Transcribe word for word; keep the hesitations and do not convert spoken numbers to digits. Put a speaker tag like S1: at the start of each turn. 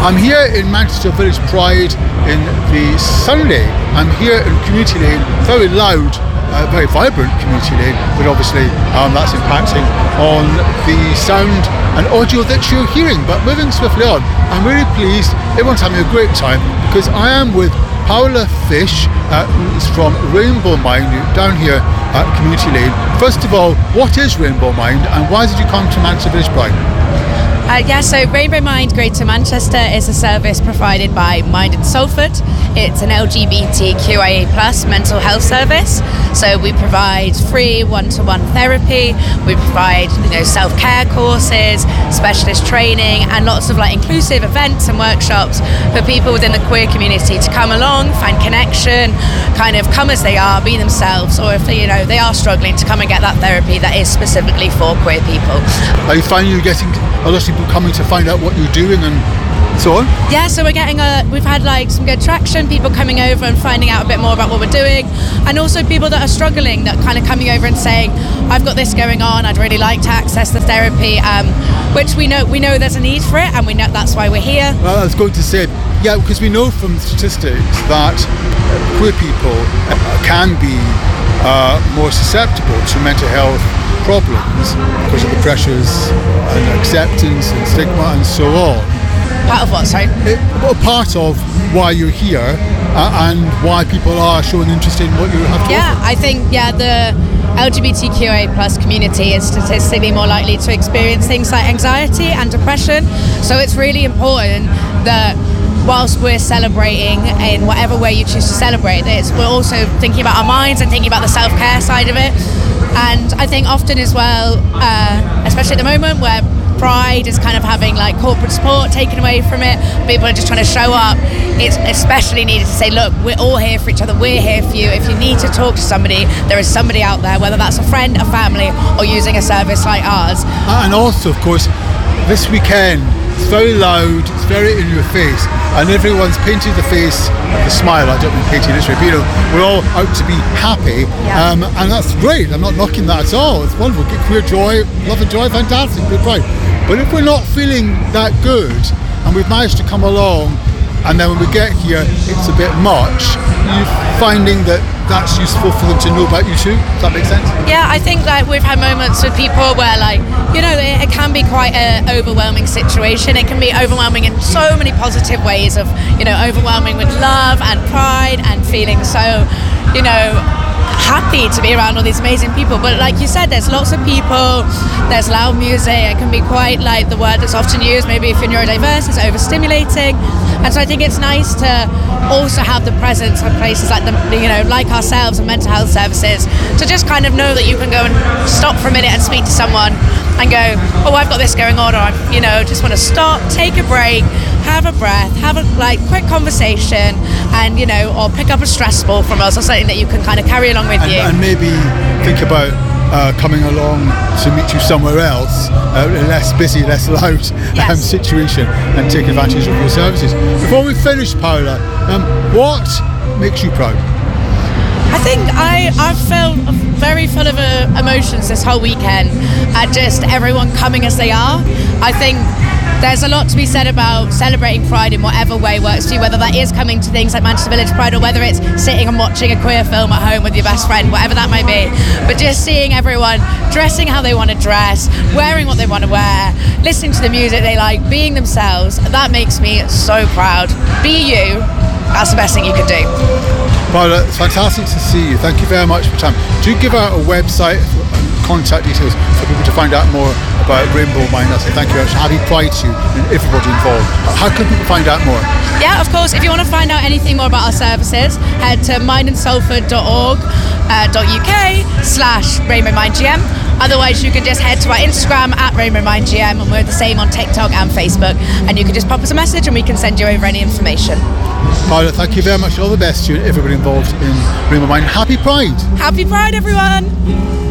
S1: I'm here in Manchester Village Pride in the Sunday. I'm here in Community Lane, very loud, uh, very vibrant Community Lane, but obviously um, that's impacting on the sound and audio that you're hearing. But moving swiftly on, I'm really pleased, everyone's having a great time, because I am with Paula Fish, uh, who is from Rainbow Mind, down here at Community Lane. First of all, what is Rainbow Mind and why did you come to Manchester Village Pride?
S2: Uh, yeah, so Rainbow Mind Greater Manchester is a service provided by Mind in Salford. It's an L G B T Q I A plus mental health service. So we provide free one-to-one therapy, we provide you know self-care courses, specialist training, and lots of like inclusive events and workshops for people within the queer community to come along, find connection, kind of come as they are, be themselves, or if they, you know they are struggling, to come and get that therapy that is specifically for queer people.
S1: Are you finding you're getting a lot of people coming to find out what you're doing and so on?
S2: Yeah, so we're getting a, we've had like some good traction, people coming over and finding out a bit more about what we're doing, and also people that are struggling that kind of coming over and saying, I've got this going on, I'd really like to access the therapy, um, which we know we know there's a need for it, and we know that's why we're here.
S1: Well, I was going to say, yeah, because we know from statistics that queer people can be uh, more susceptible to mental health problems because of the pressures and acceptance and stigma and so on.
S2: Part of what, sorry?
S1: It, well, part of why you're here uh, and why people are showing interest in what you have to
S2: Yeah,
S1: offer.
S2: I think, yeah, the L G B T Q I A plus community is statistically more likely to experience things like anxiety and depression. So it's really important that whilst we're celebrating in whatever way you choose to celebrate this, we're also thinking about our minds and thinking about the self-care side of it. And I think often as well, uh, especially at the moment where Pride is kind of having like corporate support taken away from it, people are just trying to show up, it's especially needed to say, look, we're all here for each other, we're here for you. If you need to talk to somebody, there is somebody out there, whether that's a friend, a family, or using a service like ours.
S1: And also, of course, this weekend, it's very loud, it's very in your face, and everyone's painted the face with a smile. I don't mean painted this way, but you know, we're all out to be happy,
S2: Yeah.
S1: um, and that's great. I'm not knocking that at all. It's wonderful. Get queer joy, love and joy, fantastic, good pride. But if we're not feeling that good, and we've managed to come along, and then when we get here, it's a bit much, you're finding that that's useful for them to know about you too? Does that make sense?
S2: Yeah, I think like we've had moments with people where like, you know, it, it can be quite an overwhelming situation. It can be overwhelming in so many positive ways of, you know, overwhelming with love and pride and feeling so, you know, happy to be around all these amazing people. But like you said, there's lots of people, there's loud music, it can be quite, like the word that's often used, maybe if you're neurodiverse, it's overstimulating. And so I think it's nice to also have the presence of places like the, you know, like ourselves and mental health services, to just kind of know that you can go and stop for a minute and speak to someone and go, oh, I've got this going on, or I, you know, just want to stop, take a break, have a breath, have a like quick conversation, and you know, or pick up a stress ball from us or something that you can kind of carry along with
S1: and,
S2: you.
S1: And maybe think about uh, coming along to meet you somewhere else, uh, a less busy, less loud
S2: Yes.
S1: um, situation, and take advantage of your services. Before we finish, Paula, um, what makes you proud?
S2: I think I, I've felt very full of uh, emotions this whole weekend at just everyone coming as they are. I think there's a lot to be said about celebrating Pride in whatever way works for you, whether that is coming to things like Manchester Village Pride, or whether it's sitting and watching a queer film at home with your best friend, whatever that might be. But just seeing everyone dressing how they want to dress, wearing what they want to wear, listening to the music they like, being themselves, that makes me so proud. Be you, that's the best thing you could do.
S1: Paula, it's fantastic to see you. Thank you very much for your time. Do you give out a website and contact details for people to find out more about Rainbow Mind? I say thank you very much. Happy Pride to you and everybody involved. How can people find out more?
S2: Yeah, of course. If you want to find out anything more about our services, head to mind in salford dot org dot U K slash Rainbow Mind G M. Otherwise, you can just head to our Instagram at Rainbow Mind G M, and we're the same on TikTok and Facebook. And you can just pop us a message and we can send you over any information.
S1: Paula, thank you very much. All the best to you and everybody involved in Rainbow Mind. Happy Pride!
S2: Happy Pride, everyone!